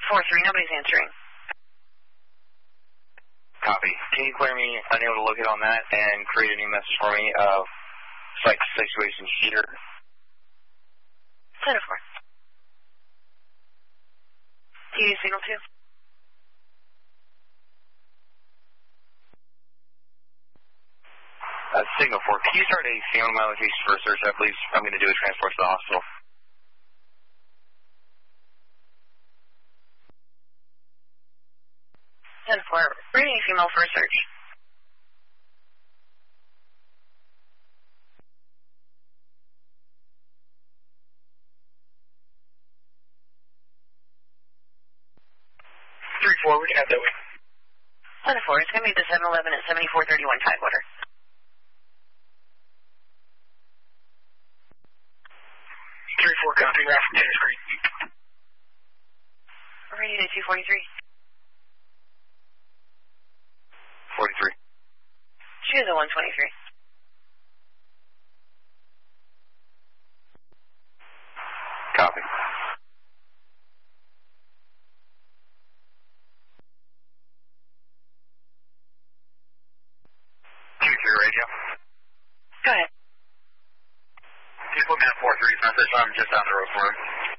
4-3, nobody's answering. Copy. Can you clear me unable to locate on that and create a new message for me of site situation here? 10-4. Do you use signal 2? Signal 4. Can you start a signal to my location for a search? I believe I'm going to do a transport to the hospital. 10-4. Reading female for a search. We can have that way. 10-4. It's going to be the 7-11 at 7431 Tidewater. 3-4, copy. Route from Tennis Creek. Radio to 243. 43. She is a 123. Copy. 2-3 radio. Go ahead. People got 4-3 message. I'm just down the road for him.